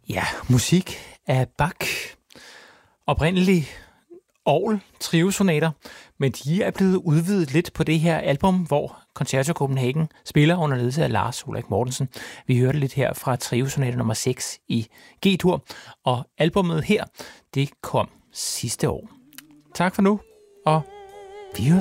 Ja, musik af Bach. Oprindelig orgel triosonater, men de er blevet udvidet lidt på det her album, hvor Concerto Copenhagen spiller under ledelse af Lars Ulrik Mortensen. Vi hørte lidt her fra triosonate nummer 6 i G-dur, og albummet her, det kom sidste år. Tak for nu, og vi høres.